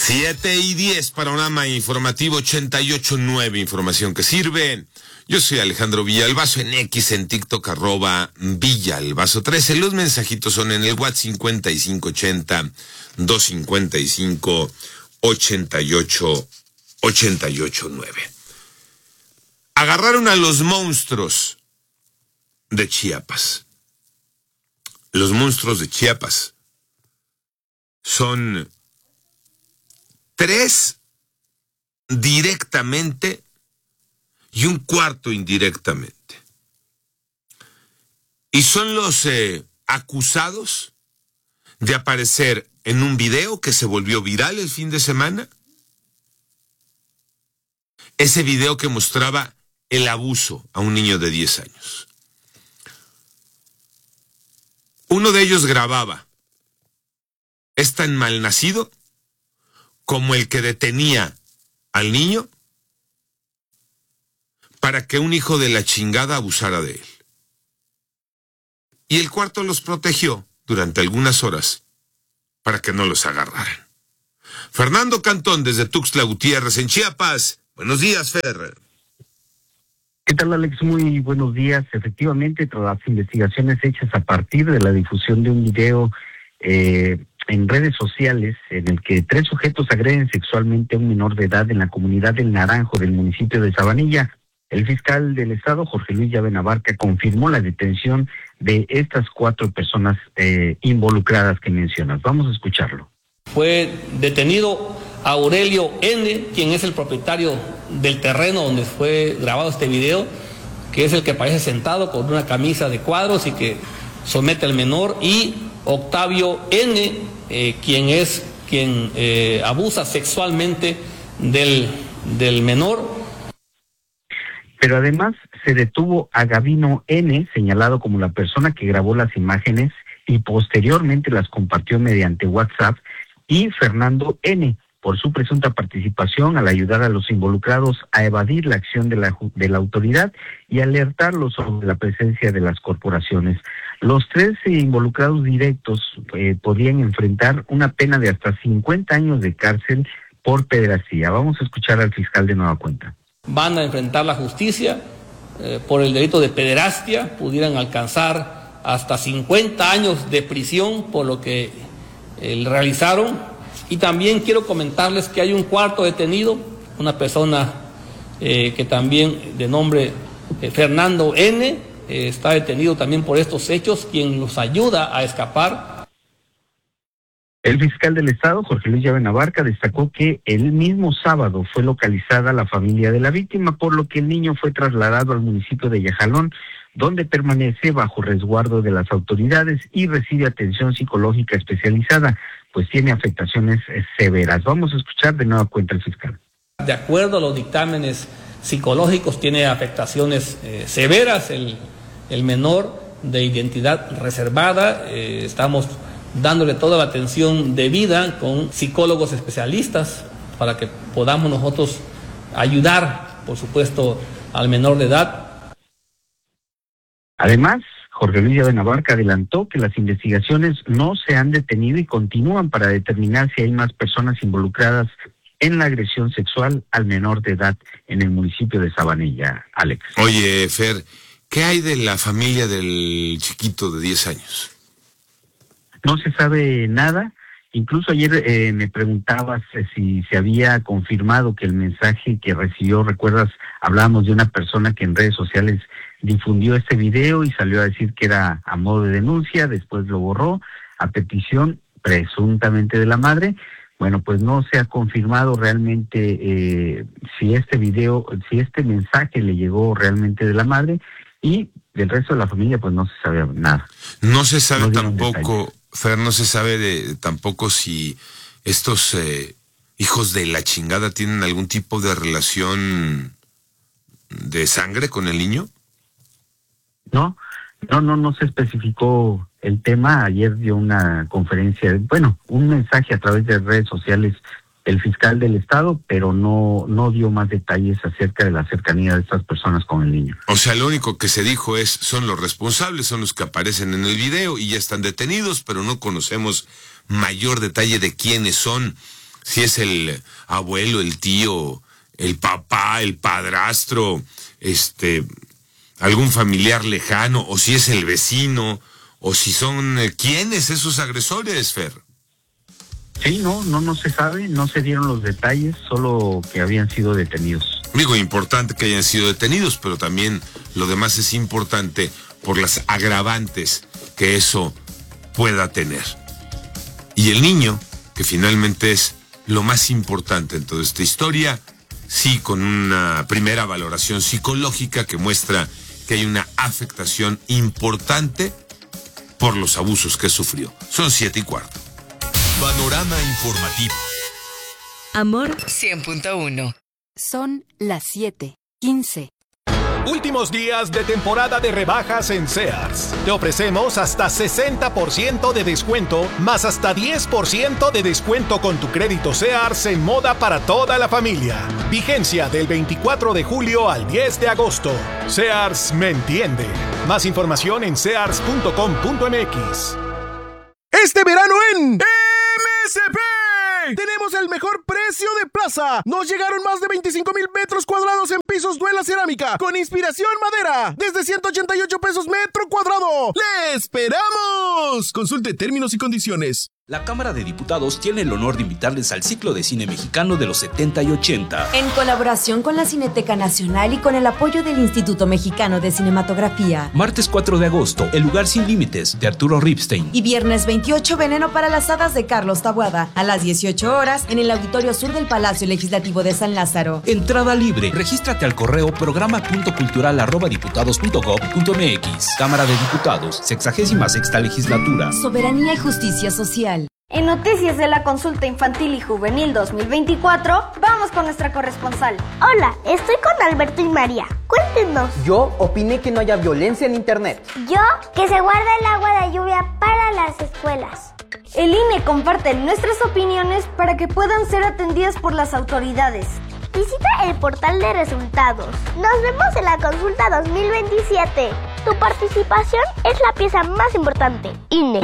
7:10, panorama informativo 88.9, información que sirve. Yo soy Alejandro Villalbazo, en X, en TikTok, @Villalbazo13. Los mensajitos son en el WhatsApp 5580-255-8889. Agarraron a los monstruos de Chiapas. Los monstruos de Chiapas son 3 directamente y un cuarto indirectamente. Y son los acusados de aparecer en un video que se volvió viral el fin de semana. Ese video que mostraba el abuso a un niño de 10 años. Uno de ellos grababa. Es tan malnacido como el que detenía al niño para que un hijo de la chingada abusara de él. Y el cuarto los protegió durante algunas horas para que no los agarraran. Fernando Cantón, desde Tuxtla Gutiérrez, en Chiapas. Buenos días, Fer. ¿Qué tal, Alex? Muy buenos días. Efectivamente, tras las investigaciones hechas a partir de la difusión de un video en redes sociales en el que 3 sujetos agreden sexualmente a un menor de edad en la comunidad del Naranjo del municipio de Sabanilla, el fiscal del estado, Jorge Luis Llave Navarca, confirmó la detención de estas 4 personas involucradas que mencionas. Vamos a escucharlo. Fue detenido Aurelio N., quien es el propietario del terreno donde fue grabado este video, que es el que aparece sentado con una camisa de cuadros y que somete al menor, y Octavio N., quien abusa sexualmente del menor. Pero además se detuvo a Gavino N., señalado como la persona que grabó las imágenes y posteriormente las compartió mediante WhatsApp, y Fernando N., por su presunta participación al ayudar a los involucrados a evadir la acción de la autoridad y alertarlos sobre la presencia de las corporaciones. Los 3 involucrados directos podrían enfrentar una pena de hasta 50 años de cárcel por pederastía. Vamos a escuchar al fiscal de nueva cuenta. Van a enfrentar la justicia por el delito de pederastia, pudieran alcanzar hasta 50 años de prisión por lo que realizaron. Y también quiero comentarles que hay un cuarto detenido, una persona que también de nombre Fernando N., está detenido también por estos hechos, quien los ayuda a escapar. El fiscal del estado, Jorge Luis Llave Navarca, destacó que el mismo sábado fue localizada la familia de la víctima, por lo que el niño fue trasladado al municipio de Yajalón, donde permanece bajo resguardo de las autoridades y recibe atención psicológica especializada, pues tiene afectaciones severas. Vamos a escuchar de nueva cuenta al fiscal. De acuerdo a los dictámenes psicológicos, tiene afectaciones severas el menor, de identidad reservada. Estamos dándole toda la atención debida con psicólogos especialistas para que podamos nosotros ayudar, por supuesto, al menor de edad. Además, Jorge Luis Llave Navarca adelantó que las investigaciones no se han detenido y continúan para determinar si hay más personas involucradas en la agresión sexual al menor de edad en el municipio de Sabanilla. Alex. Oye, Fer, ¿qué hay de la familia del chiquito de 10 años? No se sabe nada. Incluso ayer me preguntabas si se había confirmado que el mensaje que recibió, recuerdas, hablábamos de una persona que en redes sociales difundió este video y salió a decir que era a modo de denuncia, después lo borró a petición presuntamente de la madre. Bueno, pues no se ha confirmado realmente si este mensaje le llegó realmente de la madre, y del resto de la familia pues no se sabe nada. No se sabe tampoco, Fer, no se sabe tampoco si estos hijos de la chingada tienen algún tipo de relación de sangre con el niño. No se especificó el tema. Ayer dio una conferencia, un mensaje a través de redes sociales el fiscal del estado, pero no dio más detalles acerca de la cercanía de estas personas con el niño. O sea, lo único que se dijo son los responsables, son los que aparecen en el video y ya están detenidos, pero no conocemos mayor detalle de quiénes son. si es el abuelo, el tío, el papá, el padrastro, algún familiar lejano, o si es el vecino, o si son quiénes esos agresores, Fer. Sí, no se sabe, no se dieron los detalles, solo que habían sido detenidos. Digo, importante que hayan sido detenidos, pero también lo demás es importante por las agravantes que eso pueda tener. Y el niño, que finalmente es lo más importante en toda esta historia, sí, con una primera valoración psicológica que muestra que hay una afectación importante por los abusos que sufrió. Son 7:15. Panorama informativo. Amor 100.1. Son las 7:15. Últimos días de temporada de rebajas en Sears. Te ofrecemos hasta 60% de descuento, más hasta 10% de descuento con tu crédito Sears en moda para toda la familia. Vigencia del 24 de julio al 10 de agosto. Sears me entiende. Más información en sears.com.mx. Este verano en MSP tenemos el mejor precio de plaza. Nos llegaron más de 25,000 metros cuadrados en pisos Duela Cerámica con inspiración madera desde 188 pesos metro cuadrado. ¡Le esperamos! Consulte términos y condiciones. La Cámara de Diputados tiene el honor de invitarles al ciclo de cine mexicano de los 70 y 80. En colaboración con la Cineteca Nacional y con el apoyo del Instituto Mexicano de Cinematografía. Martes 4 de agosto, El lugar sin límites, de Arturo Ripstein. Y viernes 28, Veneno para las hadas, de Carlos Taboada. A las 18 horas, en el Auditorio Sur del Palacio Legislativo de San Lázaro. Entrada libre. Regístrate al correo programa.cultural@diputados.gov.mx. Cámara de Diputados, 66ª Legislatura. Soberanía y justicia social. En noticias de la consulta infantil y juvenil 2024, vamos con nuestra corresponsal. Hola, estoy con Alberto y María. Cuéntenos. Yo opiné que no haya violencia en internet. Yo, que se guarda el agua de lluvia para las escuelas. El INE comparte nuestras opiniones para que puedan ser atendidas por las autoridades. Visita el portal de resultados. Nos vemos en la consulta 2027. Tu participación es la pieza más importante. INE.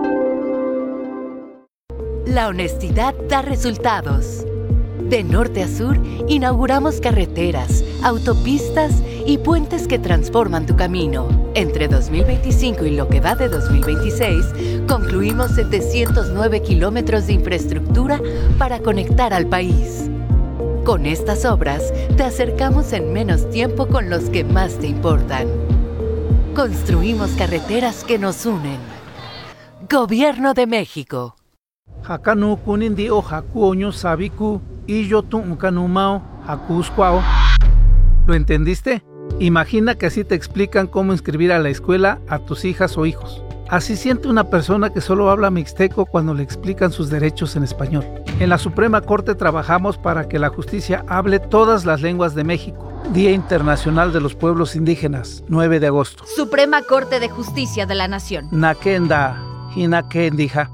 La honestidad da resultados. De norte a sur, inauguramos carreteras, autopistas y puentes que transforman tu camino. Entre 2025 y lo que va de 2026, concluimos 709 kilómetros de infraestructura para conectar al país. Con estas obras, te acercamos en menos tiempo con los que más te importan. Construimos carreteras que nos unen. Gobierno de México. Hakanu kunindi o hakuoño sabiku y yo tu kanumao hakusquao. ¿Lo entendiste? Imagina que así te explican cómo inscribir a la escuela a tus hijas o hijos. Así siente una persona que solo habla mixteco cuando le explican sus derechos en español. En la Suprema Corte trabajamos para que la justicia hable todas las lenguas de México. Día Internacional de los Pueblos Indígenas, 9 de agosto. Suprema Corte de Justicia de la Nación. Nakenda, hinakendija.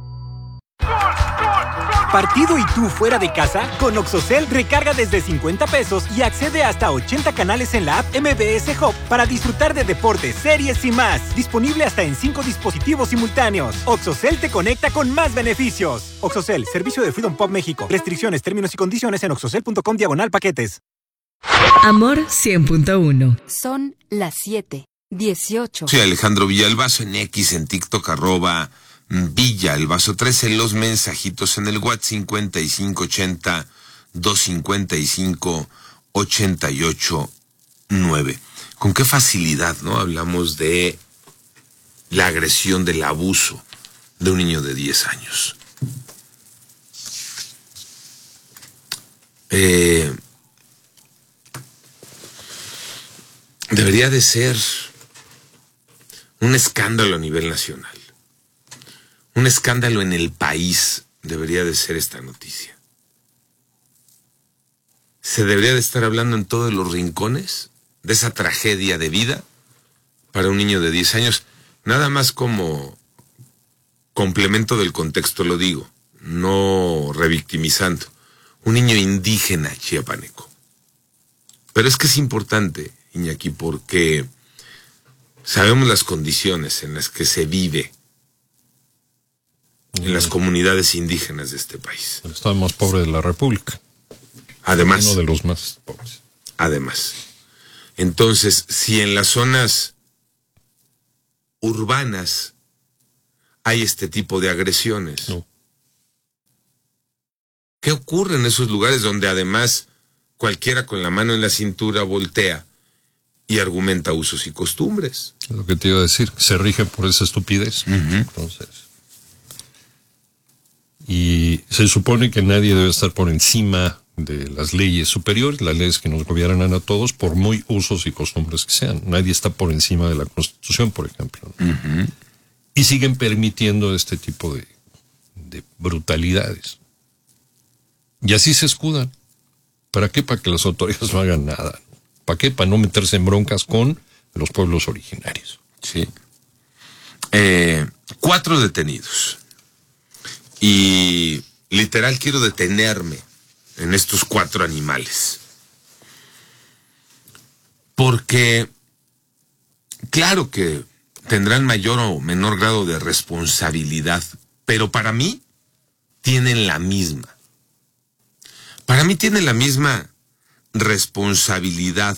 ¿Partido y tú fuera de casa? Con Oxocel recarga desde 50 pesos y accede hasta 80 canales en la app MBS Hub para disfrutar de deportes, series y más. Disponible hasta en 5 dispositivos simultáneos. Oxocel te conecta con más beneficios. Oxocel, servicio de Freedom Pop México. Restricciones, términos y condiciones en oxocel.com/paquetes. Amor 100.1. Son las 7:18. Sí, Alejandro Villalbazo en X, en TikTok, @Villalbazo 13, los mensajitos en el WhatsApp 5580-255-889. Con qué facilidad, ¿no? Hablamos de la agresión, del abuso de un niño de 10 años. Debería de ser un escándalo a nivel nacional. Un escándalo en el país debería de ser esta noticia. Se debería de estar hablando en todos los rincones de esa tragedia de vida para un niño de 10 años. Nada más como complemento del contexto lo digo, no revictimizando. Un niño indígena chiapaneco. Pero es que es importante, Iñaki, porque sabemos las condiciones en las que se vive en las comunidades indígenas de este país. El estado más pobre de la República. Además. Uno de los más pobres. Además. Entonces, si en las zonas urbanas hay este tipo de agresiones, no. ¿Qué ocurre en esos lugares donde además cualquiera con la mano en la cintura voltea y argumenta usos y costumbres? Es lo que te iba a decir, se rige por esa estupidez. Entonces, y se supone que nadie debe estar por encima de las leyes superiores, las leyes que nos gobiernan a todos, por muy usos y costumbres que sean. Nadie está por encima de la Constitución, por ejemplo. Y siguen permitiendo este tipo de brutalidades. Y así se escudan. ¿Para qué? Para que las autoridades no hagan nada. ¿Para qué? Para no meterse en broncas con los pueblos originarios. Sí. 4 detenidos. Y literal quiero detenerme en estos 4 animales. Porque claro que tendrán mayor o menor grado de responsabilidad, pero para mí tienen la misma. Para mí tienen la misma responsabilidad